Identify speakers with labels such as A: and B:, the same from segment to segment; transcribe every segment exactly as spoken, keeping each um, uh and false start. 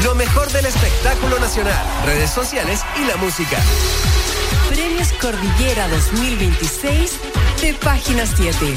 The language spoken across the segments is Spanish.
A: Lo mejor del espectáculo nacional, redes sociales y la música.
B: Premios Cordillera dos mil veintiséis de Página siete.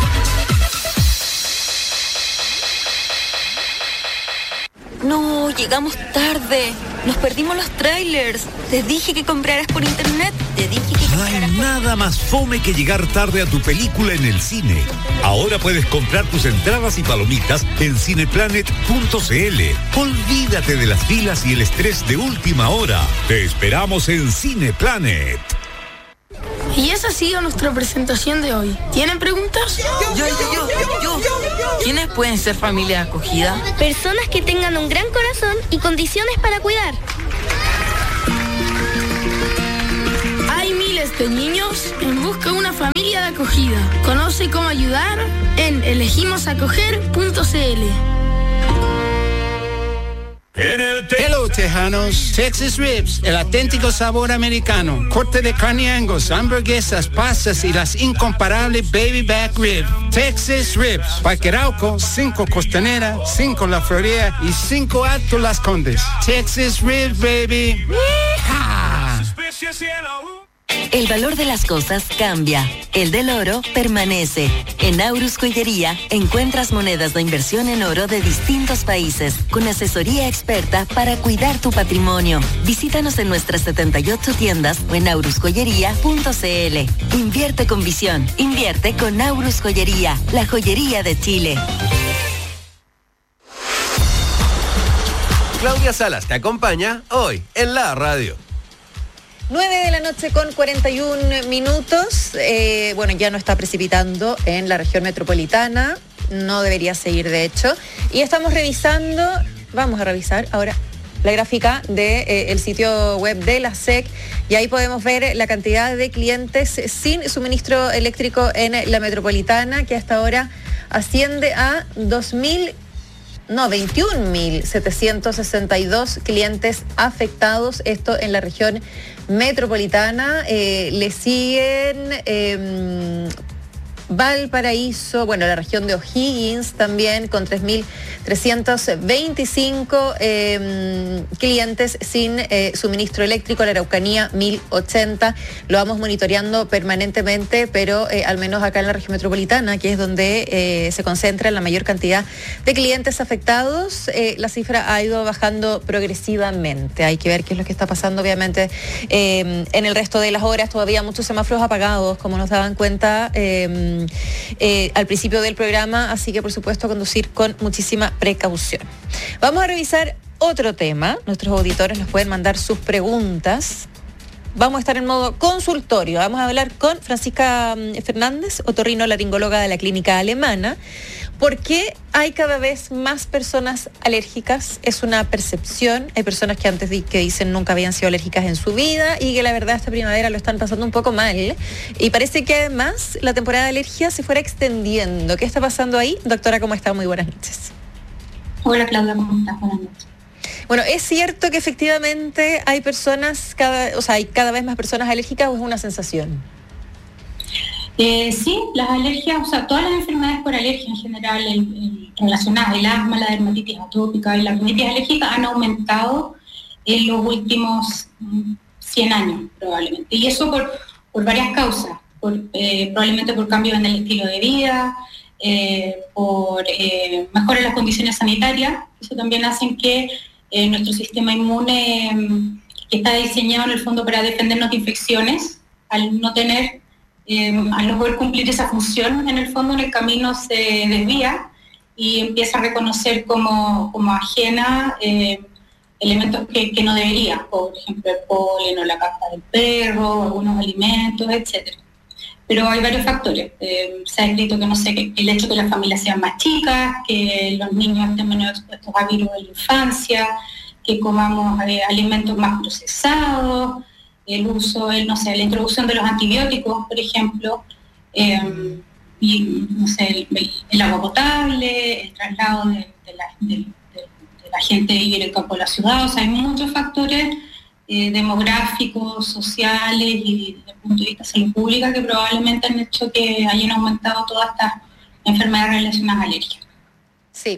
C: No, llegamos tarde. Nos perdimos los trailers. Te dije que compraras por internet. Te dije que
D: No hay nada más fome que llegar tarde a tu película en el cine. Ahora puedes comprar tus entradas y palomitas en cineplanet punto c l. Olvídate de las filas y el estrés de última hora. Te esperamos en Cineplanet.
E: Y esa ha sido nuestra presentación de hoy. ¿Tienen preguntas?
C: Yo, yo, yo, yo, yo. ¿Quiénes pueden ser familia acogida?
F: Personas que tengan un gran corazón y condiciones para cuidar.
E: Hay miles de niños en busca de una familia de acogida. Conoce cómo ayudar en elegimos acoger punto c l.
G: Hello, Tejanos. Texas Ribs, el auténtico sabor americano. Corte de carne Angus, hamburguesas, pastas y las incomparables Baby Back Rib. Texas Ribs. Parque Arauco, cinco Costanera, cinco La Florida y cinco Alto Las Condes. Texas Ribs, baby. ¡Yeehaw!
H: El valor de las cosas cambia. El del oro permanece. En Aurus Joyería encuentras monedas de inversión en oro de distintos países, con asesoría experta para cuidar tu patrimonio. Visítanos en nuestras setenta y ocho tiendas o en aurus joyería punto c l. Invierte con visión. Invierte con Aurus Joyería, la joyería de Chile.
A: Claudia Salas te acompaña hoy en la radio.
I: nueve de la noche con cuarenta y un minutos. Eh, bueno, ya no está precipitando en la región metropolitana. No debería seguir, de hecho. Y estamos revisando, vamos a revisar ahora la gráfica del sitio web de la S E C. Y ahí podemos ver la cantidad de clientes sin suministro eléctrico en la metropolitana, que hasta ahora asciende a dos mil... No, veintiún mil setecientos sesenta y dos clientes afectados, esto en la región metropolitana. Eh, le siguen eh, Valparaíso, bueno, la región de O'Higgins también, con tres mil trescientos veinticinco eh, clientes sin eh, suministro eléctrico. La Araucanía, mil ochenta. Lo vamos monitoreando permanentemente, pero eh, al menos acá en la región metropolitana, que es donde eh, se concentra la mayor cantidad de clientes afectados, eh, la cifra ha ido bajando progresivamente. Hay que ver qué es lo que está pasando, obviamente, eh, en el resto de las horas. Todavía muchos semáforos apagados, como nos daban cuenta eh, Eh, al principio del programa, así que por supuesto conducir con muchísima precaución. Vamos a revisar otro tema. Nuestros auditores nos pueden mandar sus preguntas. Vamos a estar en modo consultorio. Vamos a hablar con Francisca Fernández, otorrinolaringóloga de la Clínica Alemana. ¿Por qué hay cada vez más personas alérgicas? Es una percepción. Hay personas que antes di- que dicen nunca habían sido alérgicas en su vida y que la verdad esta primavera lo están pasando un poco mal. Y parece que además la temporada de alergia se fuera extendiendo. ¿Qué está pasando ahí? Doctora, ¿cómo está? Muy buenas noches.
J: Hola, Claudia, ¿cómo estás? Buenas noches.
I: Bueno, ¿es cierto que efectivamente hay personas, cada, o sea, hay cada vez más personas alérgicas o es una sensación?
J: Eh, sí, las alergias, o sea, todas las enfermedades por alergia en general el, el, relacionadas, el asma, la dermatitis atópica y la rinitis alérgica han aumentado en los últimos cien años probablemente. Y eso por, por varias causas, por, eh, probablemente por cambios en el estilo de vida, eh, por eh, mejora en las condiciones sanitarias. Eso también hacen que eh, nuestro sistema inmune, que está diseñado en el fondo para defendernos de infecciones, al no tener Eh, al no poder cumplir esa función, en el fondo en el camino se desvía y empieza a reconocer como, como ajena eh, elementos que, que no debería, por ejemplo el polen o la caca del perro, algunos alimentos, etcétera. Pero hay varios factores. Eh, se ha escrito que no sé, que el hecho de que las familias sean más chicas, que los niños estén menos expuestos a virus en la infancia, que comamos eh, alimentos más procesados, el uso, el, no sé, la introducción de los antibióticos, por ejemplo, eh, y, no sé, el, el agua potable, el traslado de, de, la, de, de, de la gente de vivir en el campo a la ciudad. O sea, hay muchos factores eh, demográficos, sociales y desde el punto de vista de salud pública que probablemente han hecho que hayan aumentado todas estas enfermedades relacionadas a alergia.
I: Sí.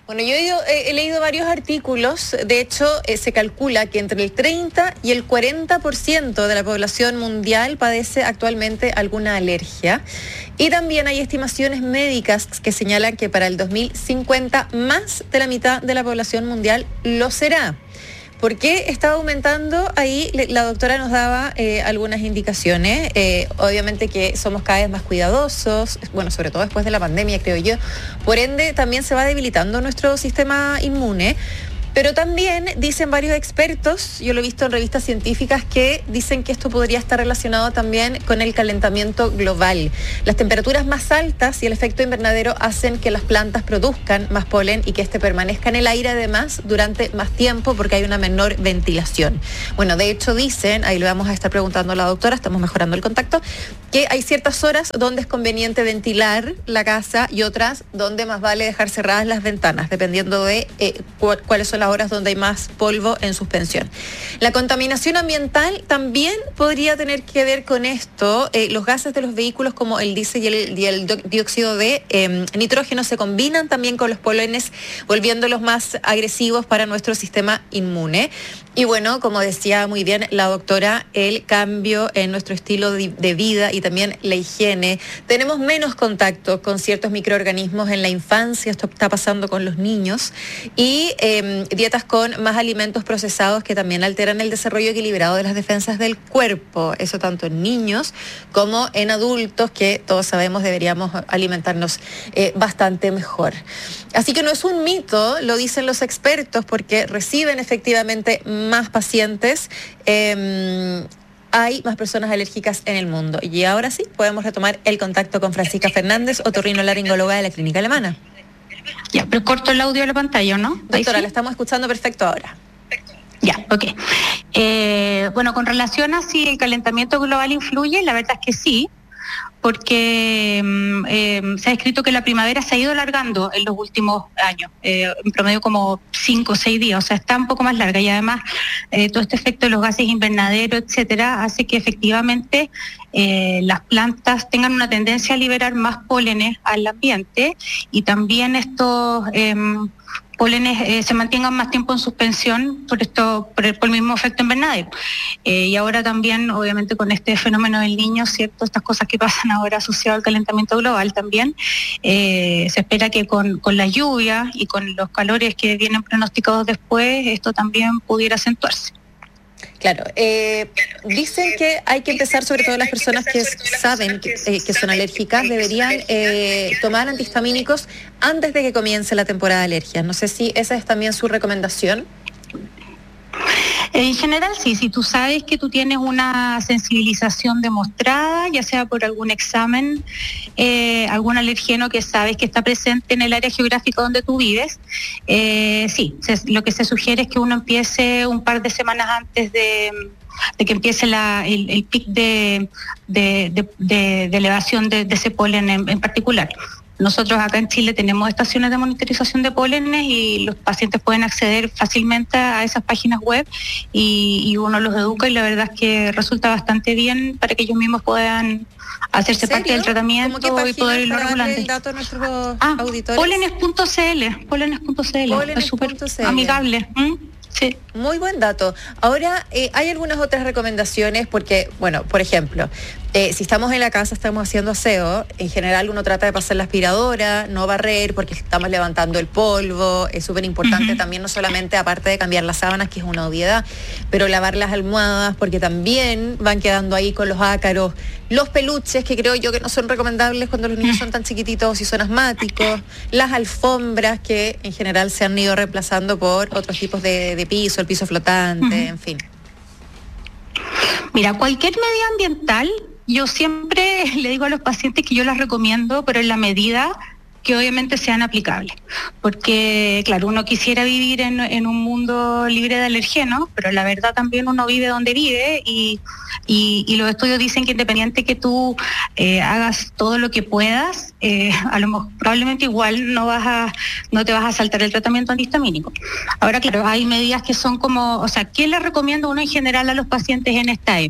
I: Bueno, yo he, he, he leído varios artículos. De hecho, eh, se calcula que entre el treinta y el cuarenta por ciento de la población mundial padece actualmente alguna alergia. Y también hay estimaciones médicas que señalan que para el dos mil cincuenta más de la mitad de la población mundial lo será. ¿Por qué está aumentando? Ahí la doctora nos daba eh, algunas indicaciones. Eh, obviamente que somos cada vez más cuidadosos, bueno, sobre todo después de la pandemia, creo yo. Por ende, también se va debilitando nuestro sistema inmune. Pero también dicen varios expertos, yo lo he visto en revistas científicas, que dicen que esto podría estar relacionado también con el calentamiento global. Las temperaturas más altas y el efecto invernadero hacen que las plantas produzcan más polen y que este permanezca en el aire además durante más tiempo porque hay una menor ventilación. Bueno, de hecho dicen, ahí le vamos a estar preguntando a la doctora, estamos mejorando el contacto, que hay ciertas horas donde es conveniente ventilar la casa y otras donde más vale dejar cerradas las ventanas, dependiendo de eh, cu- cuáles son las horas donde hay más polvo en suspensión. La contaminación ambiental también podría tener que ver con esto. Eh, los gases de los vehículos como el diésel y el, y el dióxido de eh, nitrógeno se combinan también con los polenes, volviéndolos más agresivos para nuestro sistema inmune. Y bueno, como decía muy bien la doctora, el cambio en nuestro estilo de vida y también la higiene. Tenemos menos contacto con ciertos microorganismos en la infancia, esto está pasando con los niños, y eh, dietas con más alimentos procesados que también alteran el desarrollo equilibrado de las defensas del cuerpo. Eso tanto en niños como en adultos, que todos sabemos deberíamos alimentarnos eh, bastante mejor. Así que no es un mito, lo dicen los expertos, porque reciben efectivamente más pacientes, eh, hay más personas alérgicas en el mundo. Y ahora sí, podemos retomar el contacto con Francisca Fernández, otorrinolaringóloga de la Clínica Alemana.
J: Ya, pero corto el audio de la pantalla, ¿no?
I: Doctora,
J: sí?
I: la estamos escuchando perfecto ahora.
J: Ya, ok. Eh, bueno, con relación a si el calentamiento global influye, la verdad es que sí, porque eh, se ha escrito que la primavera se ha ido alargando en los últimos años, eh, en promedio como cinco o seis días, o sea, está un poco más larga, y además eh, todo este efecto de los gases invernaderos, etcétera, hace que efectivamente eh, las plantas tengan una tendencia a liberar más pólenes al ambiente, y también estos eh, pólenes eh, se mantengan más tiempo en suspensión por esto, por el, por el mismo efecto invernadero. Eh, y ahora también, obviamente, con este fenómeno del Niño, cierto, estas cosas que pasan ahora asociadas al calentamiento global también, eh, se espera que con, con la lluvia y con los calores que vienen pronosticados después, esto también pudiera acentuarse.
I: Claro, eh, dicen que hay que empezar, sobre todo las personas que saben que, eh, que son alérgicas, deberían eh, tomar antihistamínicos antes de que comience la temporada de alergias. No sé si esa es también su recomendación.
J: En general sí, si tú sabes que tú tienes una sensibilización demostrada, ya sea por algún examen, eh, algún alergeno que sabes que está presente en el área geográfica donde tú vives, eh, sí, se, lo que se sugiere es que uno empiece un par de semanas antes de, de que empiece la, el, el pic de, de, de, de, de elevación de, de ese polen en, en particular. Nosotros acá en Chile tenemos estaciones de monitorización de pólenes y los pacientes pueden acceder fácilmente a esas páginas web y, y uno los educa, y la verdad es que resulta bastante bien para que ellos mismos puedan hacerse parte del tratamiento y poder irlo regulando.
I: El dato a nuestros
J: ah,
I: auditores.
J: Pólenes punto c l, pólenes punto c l, es súper amigable. ¿Mm? Sí.
I: Muy buen dato. Ahora, eh, hay algunas otras recomendaciones porque, bueno, por ejemplo, eh, si estamos en la casa, estamos haciendo aseo, en general uno trata de pasar la aspiradora, no barrer porque estamos levantando el polvo. Es súper importante uh-huh. también, no solamente aparte de cambiar las sábanas, que es una obviedad, pero lavar las almohadas porque también van quedando ahí con los ácaros. Los peluches, que creo yo que no son recomendables cuando los niños son tan chiquititos y son asmáticos. Las alfombras, que en general se han ido reemplazando por otros tipos de, de piso, el piso flotante, uh-huh. en fin.
J: Mira, cualquier medida ambiental, yo siempre le digo a los pacientes que yo las recomiendo, pero en la medida que obviamente sean aplicables. Porque, claro, uno quisiera vivir en, en un mundo libre de alergenos, pero la verdad también uno vive donde vive y, y, y los estudios dicen que independiente que tú eh, hagas todo lo que puedas, eh, a lo mejor probablemente igual no vas a, no te vas a saltar el tratamiento antihistamínico. Ahora, claro, hay medidas que son como, o sea, ¿qué le recomiendo uno en general a los pacientes en esta época?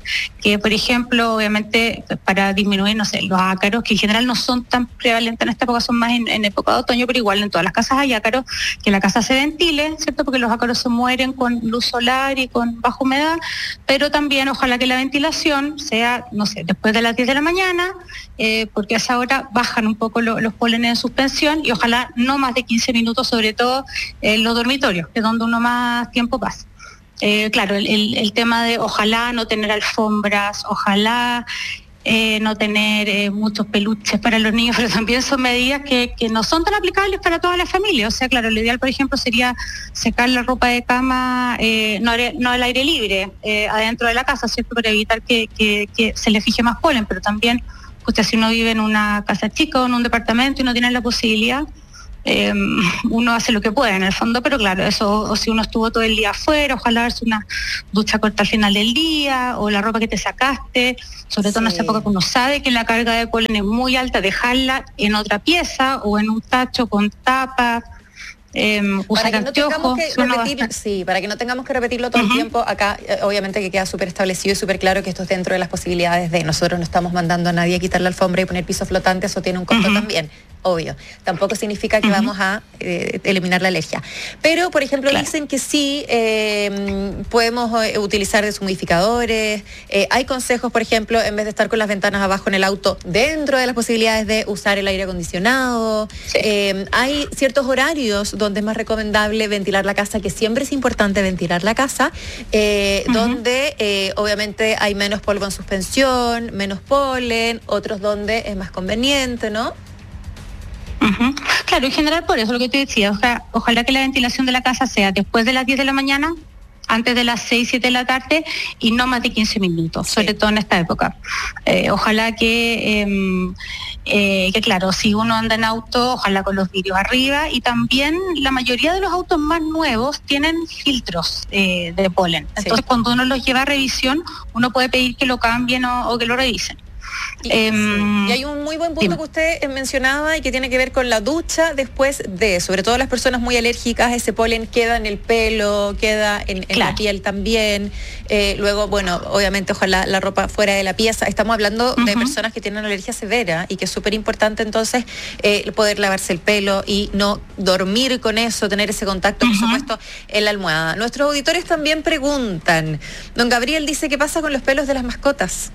J: que, por ejemplo, obviamente, para disminuir, no sé, los ácaros, que en general no son tan prevalentes en esta época, son más en, en época de otoño, pero igual en todas las casas hay ácaros, que la casa se ventile, ¿cierto? Porque los ácaros se mueren con luz solar y con baja humedad, pero también ojalá que la ventilación sea, no sé, después de las diez de la mañana, eh, porque a esa hora bajan un poco lo, los pólenes en suspensión, y ojalá no más de quince minutos, sobre todo en los dormitorios, que es donde uno más tiempo pasa. Eh, claro, el, el, el tema de ojalá no tener alfombras, ojalá eh, no tener eh, muchos peluches para los niños, pero también son medidas que, que no son tan aplicables para toda la familia. O sea, claro, lo ideal, por ejemplo, sería secar la ropa de cama, eh, no, no al aire libre, eh, adentro de la casa, ¿cierto? Para evitar que, que, que se le fije más polen, pero también, usted si uno vive en una casa chica o en un departamento y no tiene la posibilidad, Eh, uno hace lo que puede en el fondo, pero claro, eso, o si uno estuvo todo el día afuera, ojalá darse una ducha corta al final del día, o la ropa que te sacaste, sobre todo sí. En esta época que uno sabe que la carga de polen es muy alta, dejarla en otra pieza o en un tacho con tapa. Eh,
I: para que no tengamos que repetir, sí, para que no tengamos que repetirlo todo uh-huh. el tiempo, acá eh, obviamente que queda súper establecido y súper claro que esto es dentro de las posibilidades de nosotros. No estamos mandando a nadie a quitar la alfombra y poner pisos flotantes, eso tiene un costo uh-huh. también, obvio. Tampoco significa que uh-huh. vamos a eh, eliminar la alergia. Pero, por ejemplo, claro. dicen que sí eh, podemos eh, utilizar deshumidificadores, eh, hay consejos, por ejemplo, en vez de estar con las ventanas abajo en el auto, dentro de las posibilidades de usar el aire acondicionado, sí. eh, hay ciertos horarios donde es más recomendable ventilar la casa, que siempre es importante ventilar la casa, eh, uh-huh. donde eh, obviamente hay menos polvo en suspensión, menos polen, otros donde es más conveniente, ¿no?
J: Uh-huh. Claro, en general por eso lo que te decía, ojalá, ojalá que la ventilación de la casa sea después de las diez de la mañana, antes de las seis, siete de la tarde y no más de quince minutos, sí. sobre todo en esta época. Eh, ojalá que, eh, eh, que claro, si uno anda en auto, ojalá con los vidrios arriba, y también la mayoría de los autos más nuevos tienen filtros eh, de polen. Entonces sí. cuando uno los lleva a revisión, uno puede pedir que lo cambien o, o que lo revisen.
I: Y, eh, sí. y hay un muy buen punto sí. que usted mencionaba y que tiene que ver con la ducha después de, sobre todo las personas muy alérgicas, ese polen queda en el pelo, queda en, en claro. la piel también, eh, luego, bueno, obviamente ojalá la ropa fuera de la pieza. Estamos hablando uh-huh. de personas que tienen alergia severa y que es súper importante entonces eh, poder lavarse el pelo y no dormir con eso, tener ese contacto, uh-huh. por supuesto, en la almohada. Nuestros auditores también preguntan, don Gabriel dice, ¿qué pasa con los pelos de las mascotas?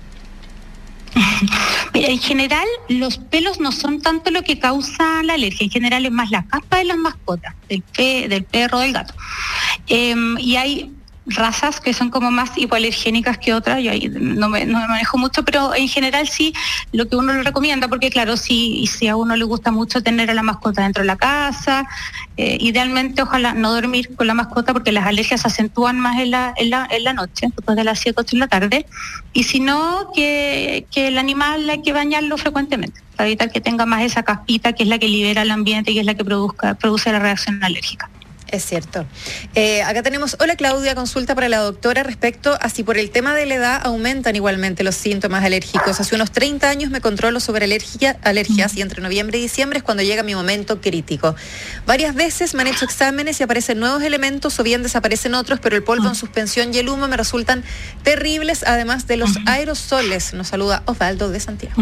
J: Mira, en general los pelos no son tanto lo que causa la alergia, en general es más la capa de las mascotas, del, pe, del perro, del gato. Eh, y hay razas que son como más hipoalergénicas que otras, yo ahí no me, no me manejo mucho, pero en general sí, lo que uno le recomienda, porque claro, si, si a uno le gusta mucho tener a la mascota dentro de la casa, eh, idealmente ojalá no dormir con la mascota, porque las alergias se acentúan más en la, en la, en la noche, después de las siete, ocho de la tarde, y si no, que, que el animal hay que bañarlo frecuentemente, para evitar que tenga más esa caspita que es la que libera el ambiente y que es la que produzca, produce la reacción alérgica.
I: Es cierto. Eh, acá tenemos, hola Claudia, consulta para la doctora respecto a si por el tema de la edad aumentan igualmente los síntomas alérgicos. Hace unos treinta años me controlo sobre alergia, alergias y entre noviembre y diciembre es cuando llega mi momento crítico. Varias veces me han hecho exámenes y aparecen nuevos elementos o bien desaparecen otros, pero el polvo en suspensión y el humo me resultan terribles, además de los aerosoles. Nos saluda Osvaldo de Santiago.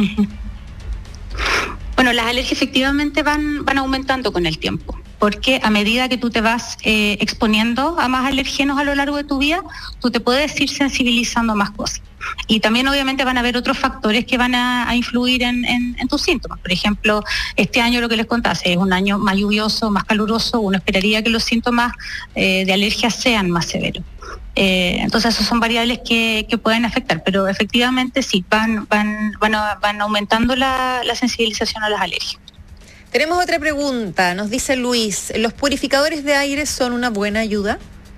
J: Bueno, las alergias efectivamente van, van aumentando con el tiempo, porque a medida que tú te vas eh, exponiendo a más alergenos a lo largo de tu vida, tú te puedes ir sensibilizando a más cosas. Y también obviamente van a haber otros factores que van a, a influir en, en, en tus síntomas. Por ejemplo, este año lo que les contase es un año más lluvioso, más caluroso, uno esperaría que los síntomas eh, de alergia sean más severos. Eh, entonces esas son variables que, que pueden afectar, pero efectivamente sí, van, van, van, a, van aumentando la, la sensibilización a las alergias.
I: Tenemos otra pregunta, nos dice Luis, ¿los purificadores de aire son una buena ayuda?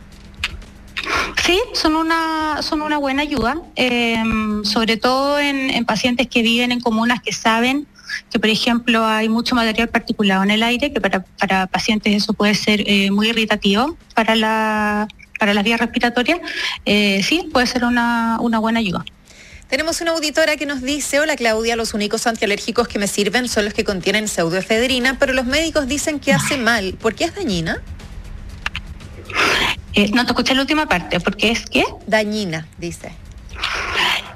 J: Sí, son una, son una buena ayuda, eh, sobre todo en, en pacientes que viven en comunas que saben que, por ejemplo, hay mucho material particulado en el aire, que para, para pacientes eso puede ser eh, muy irritativo para la... para las vías respiratorias, eh, sí, puede ser una, una buena ayuda.
I: Tenemos una auditora que nos dice, hola Claudia, los únicos antialérgicos que me sirven son los que contienen pseudoefedrina, pero los médicos dicen que hace mal. ¿Por qué es dañina?
J: Eh, no te escuché la última parte, ¿por qué es qué?
I: Dañina, dice.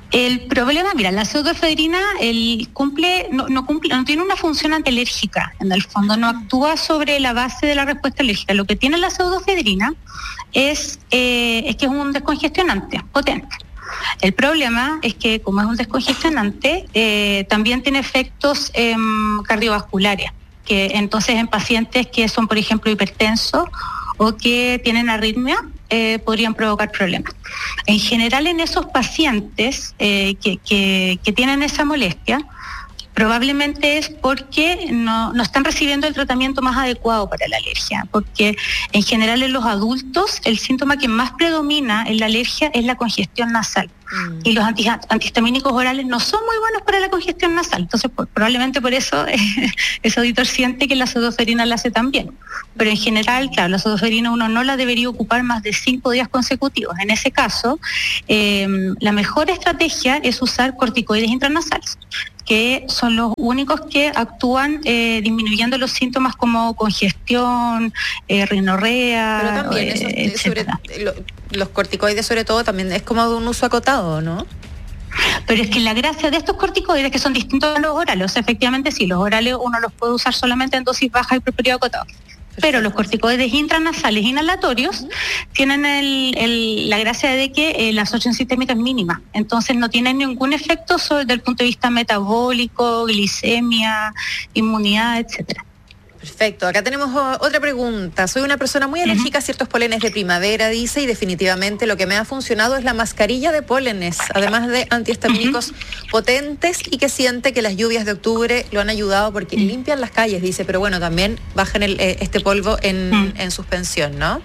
J: El problema, mira, la pseudoefedrina el cumple, no, no cumple, no tiene una función antialérgica, en el fondo no actúa sobre la base de la respuesta alérgica. Lo que tiene la pseudoefedrina es, eh, es que es un descongestionante potente. El problema es que como es un descongestionante, eh, también tiene efectos eh, cardiovasculares, que entonces en pacientes que son, por ejemplo, hipertensos o que tienen arritmia, eh, podrían provocar problemas. En general, en esos pacientes eh, que, que, que tienen esa molestia, probablemente es porque no, no están recibiendo el tratamiento más adecuado para la alergia, porque en general en los adultos el síntoma que más predomina en la alergia es la congestión nasal. Mm. Y los anti, antihistamínicos orales no son muy buenos para la congestión nasal, entonces por, probablemente por eso eh, ese auditor siente que la pseudoefedrina la hace tan bien. Pero en general, claro, la pseudoefedrina uno no la debería ocupar más de cinco días consecutivos. En ese caso, eh, la mejor estrategia es usar corticoides intranasales, que son los únicos que actúan eh, disminuyendo los síntomas como congestión, eh, rinorrea,
I: pero también
J: eh,
I: eso, sobre, lo, los corticoides sobre todo también es como de un uso acotado, ¿no?
J: Pero es que la gracia de estos corticoides que son distintos a los orales, o sea, efectivamente sí, los orales uno los puede usar solamente en dosis baja y por periodo acotado. Pero los corticoides intranasales inhalatorios uh-huh. tienen el, el, la gracia de que eh, la absorción sistémica es mínima, entonces no tienen ningún efecto sobre, desde el punto de vista metabólico, glicemia, inmunidad, etcétera.
I: Perfecto, acá tenemos otra pregunta. Soy una persona muy alérgica uh-huh. a ciertos polenes de primavera, dice, y definitivamente lo que me ha funcionado es la mascarilla de pólenes, además de antihistamínicos uh-huh. potentes, y que siente que las lluvias de octubre lo han ayudado porque uh-huh. limpian las calles, dice, pero bueno, también bajan el, este polvo en, uh-huh. en suspensión, ¿no?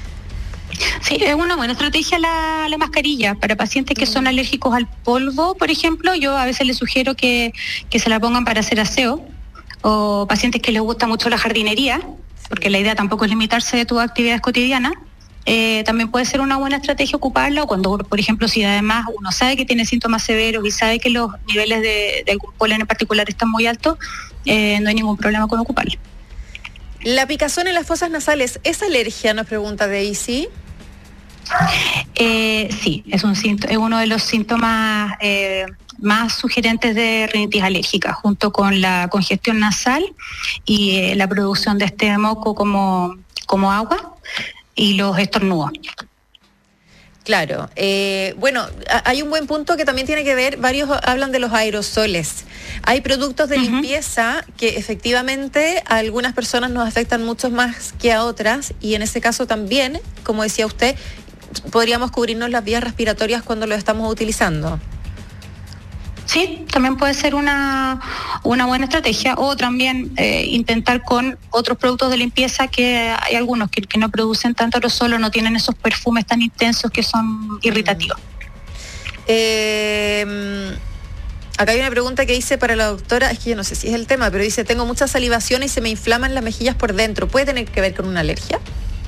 J: Sí, es una buena estrategia la, la mascarilla. Para pacientes que son alérgicos al polvo, por ejemplo, yo a veces les sugiero que, que se la pongan para hacer aseo, o pacientes que les gusta mucho la jardinería, porque la idea tampoco es limitarse de tus actividades cotidianas. Eh, también puede ser una buena estrategia ocuparla, o cuando, por ejemplo, si además uno sabe que tiene síntomas severos y sabe que los niveles de, de algún polen en particular están muy altos, eh, no hay ningún problema con ocuparla.
I: La picazón en las fosas nasales, ¿es alergia? Nos pregunta Daisy.
J: Eh, sí, es, un, es uno de los síntomas eh, más sugerentes de rinitis alérgica, junto con la congestión nasal y eh, la producción de este moco como, como agua y los estornudos.
I: Claro, eh, bueno, hay un buen punto que también tiene que ver, varios hablan de los aerosoles. Hay productos de uh-huh. limpieza que efectivamente a algunas personas nos afectan mucho más que a otras, y en ese caso también, como decía usted, podríamos cubrirnos las vías respiratorias cuando lo estamos utilizando.
J: Sí, también puede ser una, una buena estrategia, o también eh, intentar con otros productos de limpieza, que hay algunos que, que no producen tanto aerosol o no tienen esos perfumes tan intensos que son irritativos.
I: Eh, acá hay una pregunta que dice para la doctora, es que yo no sé si es el tema, pero dice, tengo mucha salivación y se me inflaman las mejillas por dentro. ¿Puede tener que ver con una alergia?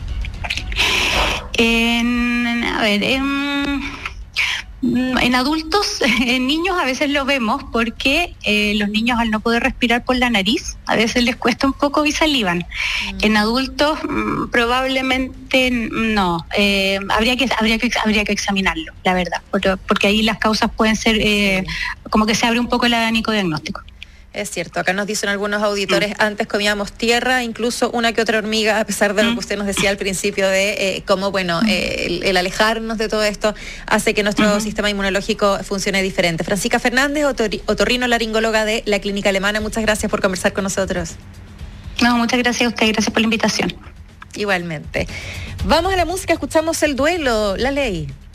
J: En, a ver, en, en adultos, en niños a veces lo vemos porque eh, los niños, al no poder respirar por la nariz, a veces les cuesta un poco y salivan. Mm. En adultos mm, probablemente no. Eh, habría que habría que habría que examinarlo, la verdad, porque, porque ahí las causas pueden ser eh, sí. como que se abre un poco el abanico diagnóstico.
I: Es cierto, acá nos dicen algunos auditores, mm. antes comíamos tierra, incluso una que otra hormiga, a pesar de lo que usted nos decía al principio de eh, cómo, bueno, eh, el, el alejarnos de todo esto hace que nuestro mm. sistema inmunológico funcione diferente. Francisca Fernández, otor- otorrinolaringóloga de la Clínica Alemana, muchas gracias por conversar con nosotros.
J: No, muchas gracias a usted, gracias por la invitación.
I: Igualmente. Vamos a la música, escuchamos El Duelo, La Ley.